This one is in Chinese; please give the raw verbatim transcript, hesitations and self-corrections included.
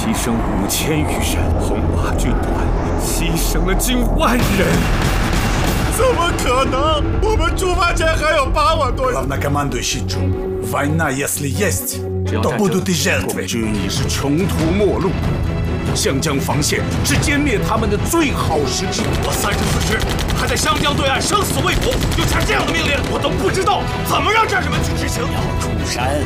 牺牲五千余人，红八军团牺牲了近万人。 怎么可能？我们出发前还有八万多人。 Главнокомандующий Джу, война, если есть, то будут и жертвы. 军已是穷途末路，湘江防线是歼灭他们的最好时机。 我三十四师还在湘江对岸生死未卜，又下这样的命令，我都不知道怎么让战士们去执行。 要出山，